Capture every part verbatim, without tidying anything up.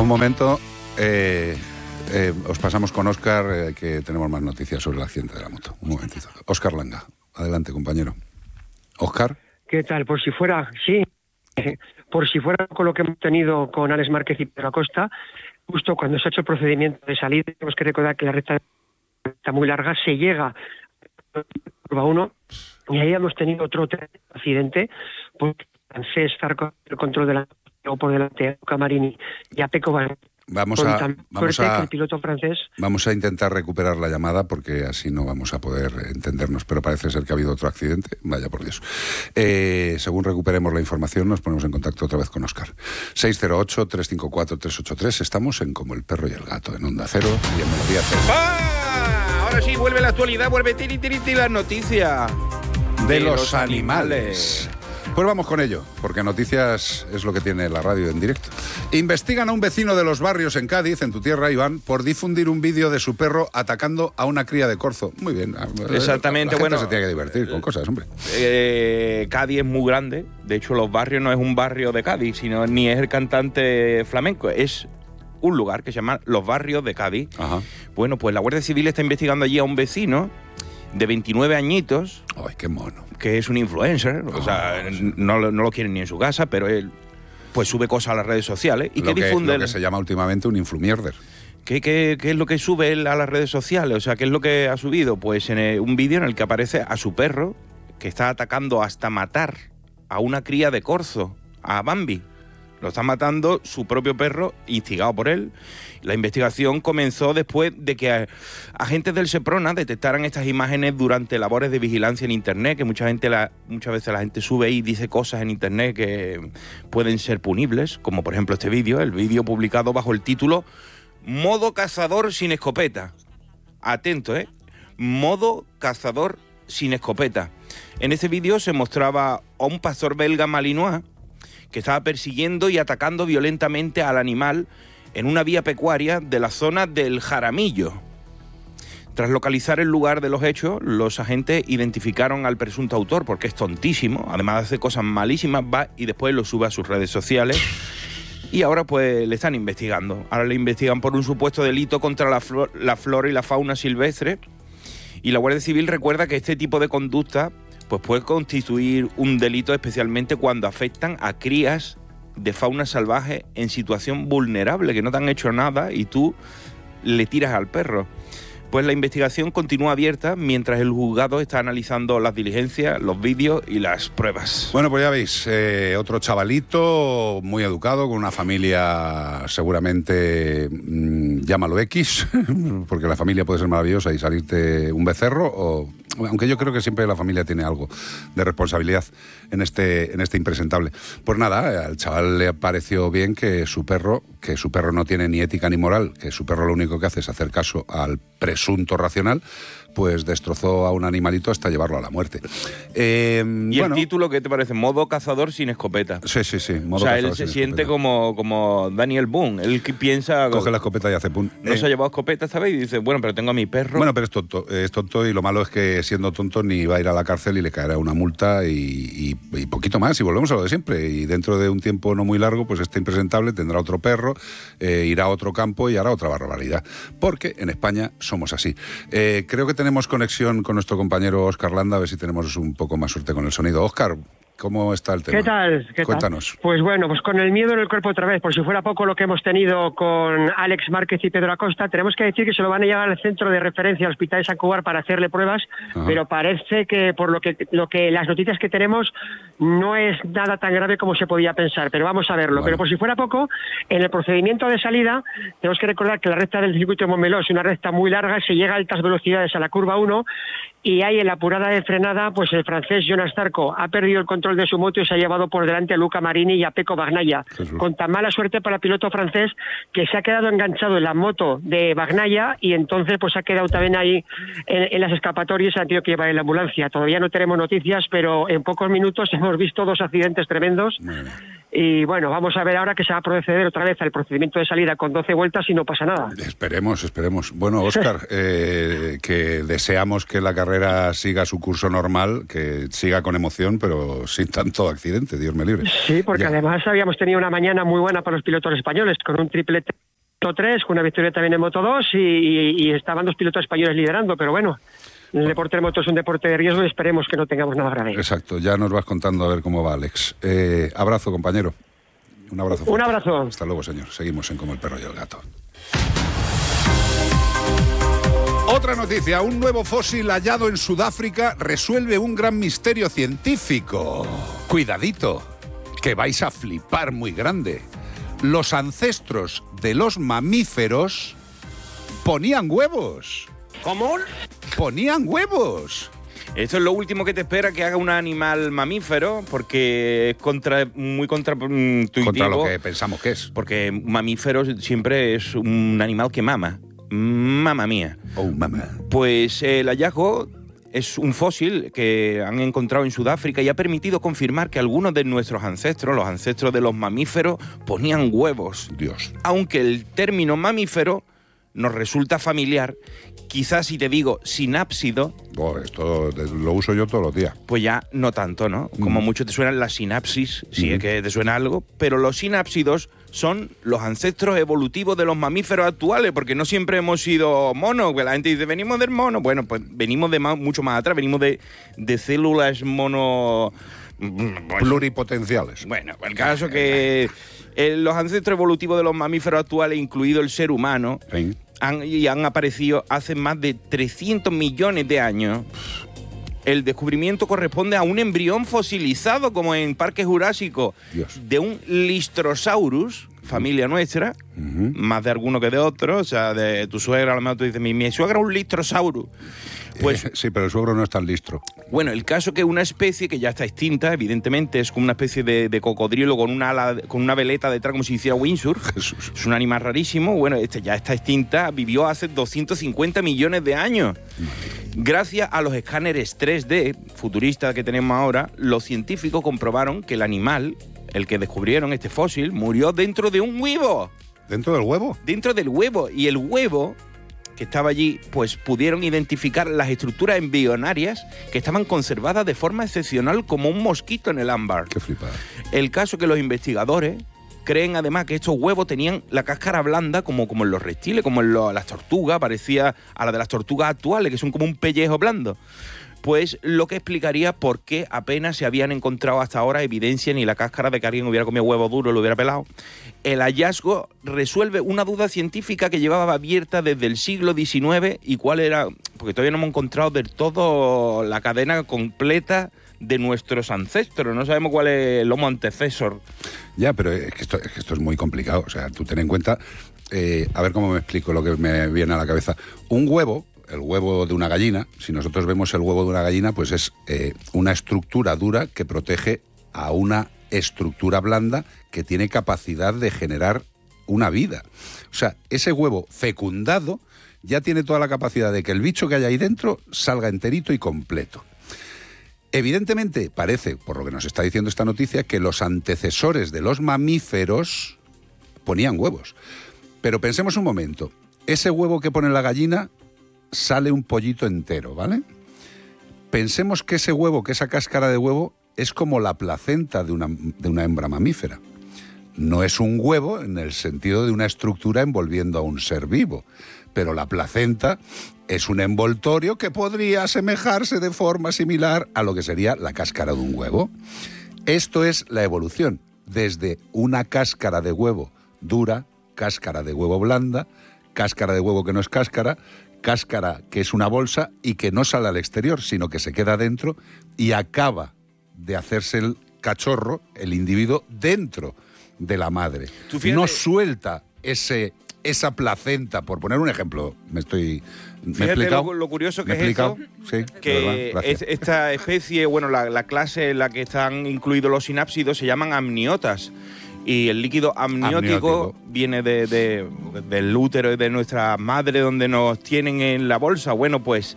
un momento, eh, eh, os pasamos con Óscar, eh, que tenemos más noticias sobre el accidente de la moto. Un momentito. Óscar Langa, adelante, compañero. Óscar. ¿Qué tal? Por si fuera, sí, por si fuera con lo que hemos tenido con Alex Márquez y Pedro Acosta, justo cuando se ha hecho el procedimiento de salida, tenemos que recordar que la recta está muy larga, se llega a curva uno y ahí hemos tenido otro accidente, porque el francés está con el control de la por delante a Luca Marini y a Pecco Bagnaia. Vamos a, vamos, a, el piloto francés... vamos a intentar recuperar la llamada porque así no vamos a poder entendernos, pero parece ser que ha habido otro accidente, vaya por Dios. Eh, según recuperemos la información nos ponemos en contacto otra vez con Óscar. seis cero ocho, tres cinco cuatro, tres ocho tres, estamos en Como el Perro y el Gato, en Onda Cero y en Melodía Cero. ¡Ah! Ahora sí, vuelve la actualidad, vuelve tiri, tiri, tiri, la noticia de, de los, los animales. animales. Pues vamos con ello, porque noticias es lo que tiene la radio en directo. Investigan a un vecino de Los Barrios en Cádiz, en tu tierra, Iván, por difundir un vídeo de su perro atacando a una cría de corzo. Muy bien. Exactamente, la gente bueno. se tiene que divertir con cosas, hombre. Eh, Cádiz es muy grande. De hecho, Los Barrios no es un barrio de Cádiz, sino ni es el cantante flamenco. Es un lugar que se llama Los Barrios de Cádiz. Ajá. Bueno, pues la Guardia Civil está investigando allí a un vecino de veintinueve añitos. ¡Ay, qué mono! Que es un influencer, o oh, sea, sí. no, no lo quieren ni en su casa, pero él pues sube cosas a las redes sociales y lo que, que difunde... Lo que se llama últimamente un influmierder. ¿Qué, qué, ¿Qué es lo que sube él a las redes sociales? O sea, ¿qué es lo que ha subido? Pues en el, un vídeo en el que aparece a su perro, que está atacando hasta matar a una cría de corzo, a Bambi. Lo está matando su propio perro, instigado por él. La investigación comenzó después de que agentes del Seprona detectaran estas imágenes durante labores de vigilancia en Internet, que mucha gente la, muchas veces la gente sube y dice cosas en Internet que pueden ser punibles, como por ejemplo este vídeo, el vídeo publicado bajo el título Modo cazador sin escopeta. Atento, ¿eh? Modo cazador sin escopeta. En este vídeo se mostraba a un pastor belga malinois que estaba persiguiendo y atacando violentamente al animal en una vía pecuaria de la zona del Jaramillo. Tras localizar el lugar de los hechos, los agentes identificaron al presunto autor, porque es tontísimo, además de hacer cosas malísimas, va y después lo sube a sus redes sociales. Y ahora pues le están investigando. Ahora le investigan por un supuesto delito contra la, flor, la flora y la fauna silvestre. Y la Guardia Civil recuerda que este tipo de conducta pues puede constituir un delito, especialmente cuando afectan a crías de fauna salvaje en situación vulnerable, que no te han hecho nada y tú le tiras al perro. Pues la investigación continúa abierta mientras el juzgado está analizando las diligencias, los vídeos y las pruebas. Bueno, pues ya veis, eh, otro chavalito muy educado, con una familia seguramente, mmm, llámalo X, porque la familia puede ser maravillosa y salirte un becerro, o, aunque yo creo que siempre la familia tiene algo de responsabilidad en este, en este impresentable. Pues nada, al chaval le pareció bien que su perro, que su perro no tiene ni ética ni moral, que su perro lo único que hace es hacer caso al presunto racional, pues destrozó a un animalito hasta llevarlo a la muerte. Eh, ¿Y bueno, el título qué te parece? Modo cazador sin escopeta. Sí, sí, sí. Modo o sea, cazador él se sin siente escopeta. como, como Daniel Boone. Él que piensa... Coge la escopeta y hace pum. No eh, se ha llevado escopeta esta vez y dice, bueno, pero tengo a mi perro. Bueno, pero es tonto. Es tonto y lo malo es que siendo tonto ni va a ir a la cárcel y le caerá una multa y, y, y poquito más. Y volvemos a lo de siempre. Y dentro de un tiempo no muy largo, pues este impresentable tendrá otro perro, eh, irá a otro campo y hará otra barbaridad. Porque en España somos así. Eh, creo que tenemos conexión con nuestro compañero Óscar Landa, a ver si tenemos un poco más suerte con el sonido. Óscar, ¿cómo está el tema? ¿Qué tal? ¿Qué Cuéntanos. Tal? Pues bueno, pues con el miedo en el cuerpo otra vez, por si fuera poco lo que hemos tenido con Alex Márquez y Pedro Acosta, tenemos que decir que se lo van a llevar al centro de referencia al Hospital de San Cugat para hacerle pruebas, ajá, pero parece que por lo que lo que las noticias que tenemos no es nada tan grave como se podía pensar, pero vamos a verlo. Bueno. Pero por si fuera poco, en el procedimiento de salida, tenemos que recordar que la recta del circuito de Montmeló es una recta muy larga, se llega a altas velocidades a la curva uno, y ahí en la apurada de frenada, pues el francés Jonas Zarco ha perdido el control de su moto y se ha llevado por delante a Luca Marini y a Pecco Bagnaia, con tan mala suerte para el piloto francés que se ha quedado enganchado en la moto de Bagnaia y entonces pues ha quedado también ahí en, en las escapatorias, se han tenido que llevar en la ambulancia. Todavía no tenemos noticias, pero en pocos minutos hemos visto dos accidentes tremendos. Y bueno, vamos a ver ahora que se va a proceder otra vez al procedimiento de salida con doce vueltas y no pasa nada. Esperemos, esperemos. Bueno, Óscar, eh, que deseamos que la carrera siga su curso normal, que siga con emoción, pero sin tanto accidente, Dios me libre. Sí, porque ya. Además habíamos tenido una mañana muy buena para los pilotos españoles, con un triplete Moto tres, con una victoria también en Moto dos, y, y, y estaban dos pilotos españoles liderando, pero bueno... El deporte de moto es un deporte de riesgo y esperemos que no tengamos nada grave. Exacto, ya nos vas contando a ver cómo va, Alex. Eh, abrazo, compañero. Un abrazo fuerte. Un abrazo. Hasta luego, señor. Seguimos en Como el perro y el gato. Otra noticia, un nuevo fósil hallado en Sudáfrica resuelve un gran misterio científico. Cuidadito, que vais a flipar muy grande. Los ancestros de los mamíferos ponían huevos. ¿Cómo? Ponían huevos. Esto es lo último que te espera que haga un animal mamífero, porque es contra, muy contraintuitivo. Contra lo que pensamos que es. Porque un mamífero siempre es un animal que mama. Mamma mía. Oh, mamá. Pues el hallazgo es un fósil que han encontrado en Sudáfrica y ha permitido confirmar que algunos de nuestros ancestros, los ancestros de los mamíferos, ponían huevos. Dios. Aunque el término mamífero nos resulta familiar, quizás si te digo sinápsido... Oh, esto lo uso yo todos los días. Pues ya no tanto, ¿no? Como mm. mucho te suenan las sinapsis, si mm. es que te suena algo, pero los sinápsidos son los ancestros evolutivos de los mamíferos actuales, porque no siempre hemos sido monos, que la gente dice, venimos del mono, bueno, pues venimos de más, mucho más atrás, venimos de, de células mono... pluripotenciales. Bueno, el caso es que eh, los ancestros evolutivos de los mamíferos actuales, incluido el ser humano, sí. han, y han aparecido hace más de trescientos millones de años. El descubrimiento corresponde a un embrión fosilizado, como en Parque Jurásico, Dios. de un Lystrosaurus, familia nuestra, uh-huh. más de alguno que de otro, o sea, de tu suegra, a lo mejor tú dices, mi, mi suegra es un Lystrosaurus. Pues, eh, sí, pero el suegro no es tan listro. Bueno, el caso es que una especie que ya está extinta, evidentemente, es como una especie de, de cocodrilo con una ala, con una veleta detrás, como si hiciera windsurf. Jesús. Es un animal rarísimo. Bueno, este ya está extinta, vivió hace doscientos cincuenta millones de años. Gracias a los escáneres tres D futuristas que tenemos ahora, los científicos comprobaron que el animal, el que descubrieron este fósil, murió dentro de un huevo. ¿Dentro del huevo? Dentro del huevo. Y el huevo que estaba allí, pues pudieron identificar las estructuras embrionarias que estaban conservadas de forma excepcional como un mosquito en el ámbar. Qué flipada. El caso es que los investigadores creen además que estos huevos tenían la cáscara blanda como, como en los reptiles, como en lo, las tortugas, parecía a la de las tortugas actuales, que son como un pellejo blando. Pues lo que explicaría por qué apenas se habían encontrado hasta ahora evidencia ni la cáscara de que alguien hubiera comido huevo duro y lo hubiera pelado. El hallazgo resuelve una duda científica que llevaba abierta desde el siglo diecinueve y cuál era, porque todavía no hemos encontrado del todo la cadena completa de nuestros ancestros, no sabemos cuál es el homo antecesor. Ya, pero es que esto, es que esto es muy complicado, o sea, tú ten en cuenta, eh, a ver cómo me explico lo que me viene a la cabeza. Un huevo, el huevo de una gallina, si nosotros vemos el huevo de una gallina, pues es eh, una estructura dura que protege a una estructura blanda que tiene capacidad de generar una vida. O sea, ese huevo fecundado ya tiene toda la capacidad de que el bicho que hay ahí dentro salga enterito y completo. Evidentemente, parece, por lo que nos está diciendo esta noticia, que los antecesores de los mamíferos ponían huevos. Pero pensemos un momento, ese huevo que pone la gallina sale un pollito entero, ¿vale? Pensemos que ese huevo, que esa cáscara de huevo, es como la placenta de una, de una hembra mamífera. No es un huevo en el sentido de una estructura envolviendo a un ser vivo, pero la placenta es un envoltorio que podría asemejarse de forma similar a lo que sería la cáscara de un huevo. Esto es la evolución, desde una cáscara de huevo dura, cáscara de huevo blanda, cáscara de huevo que no es cáscara, cáscara que es una bolsa y que no sale al exterior, sino que se queda dentro y acaba de hacerse el cachorro, el individuo, dentro de la madre. No suelta ese, esa placenta, por poner un ejemplo. Me estoy... ¿Me he explicado? Lo, lo curioso que ¿Me es esto, sí, que es, esta especie, bueno, la, la clase en la que están incluidos los sinápsidos se llaman amniotas. Y el líquido amniótico, amniótico. viene de, de, del útero y de nuestra madre, donde nos tienen en la bolsa. Bueno, pues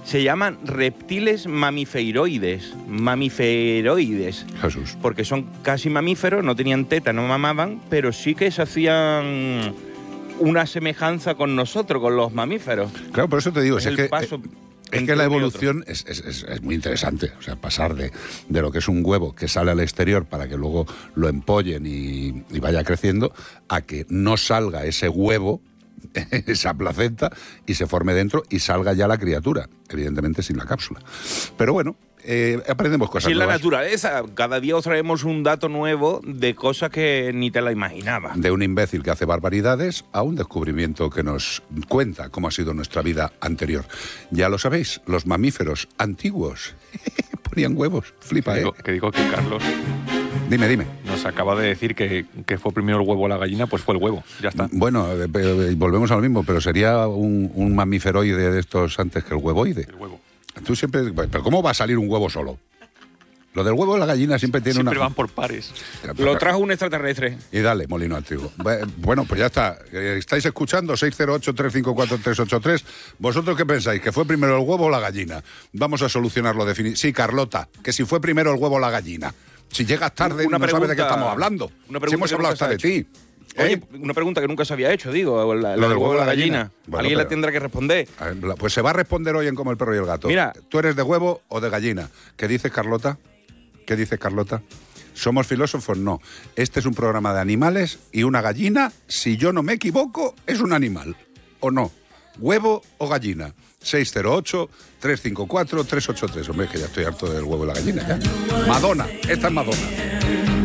Se llaman reptiles mamifeiroides, mamiferoides. Jesús. Porque son casi mamíferos, no tenían teta, no mamaban, pero sí que se hacían una semejanza con nosotros, con los mamíferos. Claro, por eso te digo, es, es el que... paso Eh, Es que la evolución es, es, es, es muy interesante, o sea, pasar de, de lo que es un huevo que sale al exterior para que luego lo empollen y, y vaya creciendo, a que no salga ese huevo, esa placenta, y se forme dentro y salga ya la criatura, evidentemente sin la cápsula. Pero bueno, eh, aprendemos cosas Sí, nuevas. la naturaleza. Cada día os traemos un dato nuevo de cosas que ni te la imaginabas. De un imbécil que hace barbaridades a un descubrimiento que nos cuenta cómo ha sido nuestra vida anterior. Ya lo sabéis, los mamíferos antiguos ponían huevos. Flipa, que ¿eh? digo, que digo que Carlos Dime, dime. nos acaba de decir que, que fue primero el huevo o la gallina, pues fue el huevo, ya está. Bueno, eh, eh, volvemos a lo mismo, pero sería un, un mamíferoide de estos antes que el huevoide. El huevo. Tú siempre... ¿Pero cómo va a salir un huevo solo? Lo del huevo de la gallina siempre tiene Siempre una... van por pares. Lo trajo un extraterrestre. Y dale, molino al trigo. Bueno, pues ya está. ¿Estáis escuchando? seis cero ocho, tres cinco cuatro, tres ocho tres. ¿Vosotros qué pensáis? ¿Que fue primero el huevo o la gallina? Vamos a solucionarlo definitivamente. Sí, Carlota, que si fue primero el huevo o la gallina. Si llegas tarde, Una no sabes de qué pregunta- estamos hablando. una Si pregunta hemos que hablado nunca hasta de se ha ti. ¿Eh? Oye, una pregunta que nunca se había hecho, digo, la, la del huevo de la gallina. Bueno, Alguien pero- la tendrá que responder. Pues se va a responder hoy en Como el perro y el gato. Mira. ¿Tú eres de huevo o de gallina? ¿Qué dices, Carlota? ¿Qué dice Carlota? ¿Somos filósofos? No. Este es un programa de animales y una gallina, si yo no me equivoco, es un animal. ¿O no? ¿Huevo o gallina? seis cero ocho, tres cinco cuatro, tres ocho tres. Hombre, que ya estoy harto del huevo y la gallina. ¿Ya? Madonna. Esta es Madonna.